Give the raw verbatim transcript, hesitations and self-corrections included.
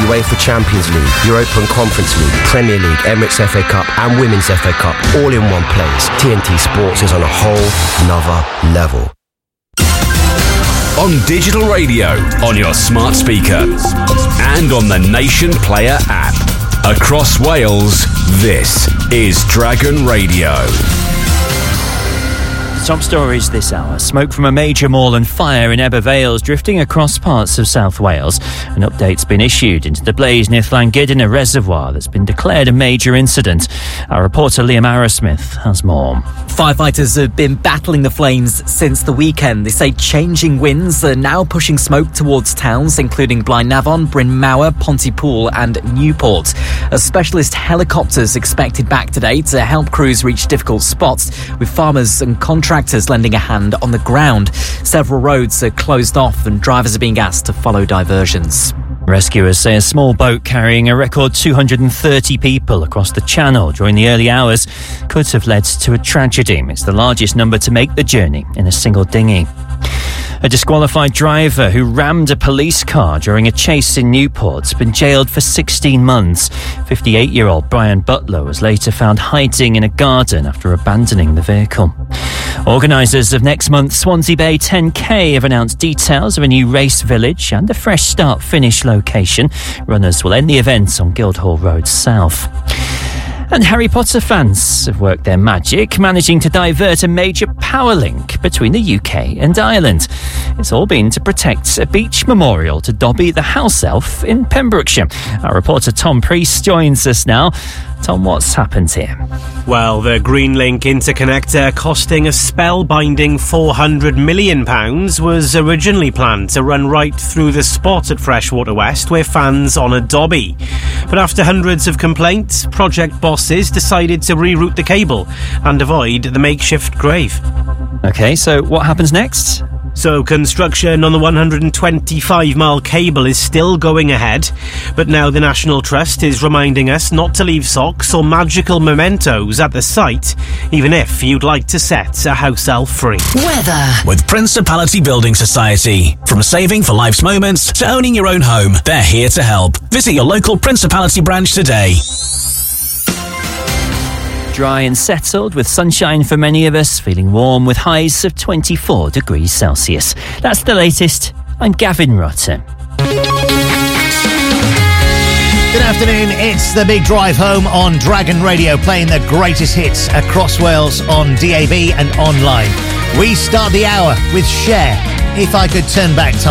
UEFA Champions League, Europa Conference League, Premier League, Emirates F A Cup and Women's F A Cup all in one place. T N T Sports is on a whole nother level. On digital radio, on your smart speaker, and on the Nation Player app. Across Wales, this is Dragon Radio. Top stories this hour. Smoke from a major mall and fire in Ebbw Vale drifting across parts of South Wales. An update's been issued into the blaze near Llangidin, a reservoir that's been declared a major incident. Our reporter Liam Arrowsmith has more. Firefighters have been battling the flames since the weekend. They say changing winds are now pushing smoke towards towns including Blaenavon, Bryn Mawr, Pontypool and Newport. A specialist helicopters expected back today to help crews reach difficult spots, with farmers and contractors lending a hand on the ground. Several roads are closed off and drivers are being asked to follow diversions. Rescuers say a small boat carrying a record two hundred thirty people across the channel during the early hours could have led to a tragedy. It's the largest number to make the journey in a single dinghy. A disqualified driver who rammed a police car during a chase in Newport has been jailed for sixteen months. fifty-eight-year-old Brian Butler was later found hiding in a garden after abandoning the vehicle. Organisers of next month's Swansea Bay ten K have announced details of a new race village and a fresh start-finish location. Runners will end the event on Guildhall Road South. And Harry Potter fans have worked their magic, managing to divert a major power link between the U K and Ireland. It's all been to protect a beach memorial to Dobby the house elf in Pembrokeshire. Our reporter Tom Priest joins us now. Tom, what's happened here? Well, the Greenlink interconnector, costing a spellbinding four hundred million pounds, was originally planned to run right through the spot at Freshwater West where fans honour Dobby. But after hundreds of complaints, project bosses decided to reroute the cable and avoid the makeshift grave. OK, so what happens next? So construction on the one hundred twenty-five mile cable is still going ahead, but now the National Trust is reminding us not to leave socks or magical mementos at the site, even if you'd like to set a house elf free. Weather with Principality Building Society. From saving for life's moments to owning your own home, they're here to help. Visit your local Principality branch today. Dry and settled with sunshine for many of us, feeling warm with highs of twenty-four degrees Celsius. That's the latest. I'm Gavin Rutter. Good afternoon, it's the Big Drive Home on Dragon Radio, playing the greatest hits across Wales on D A B and online. We start the hour with Cher, If I Could Turn Back Time.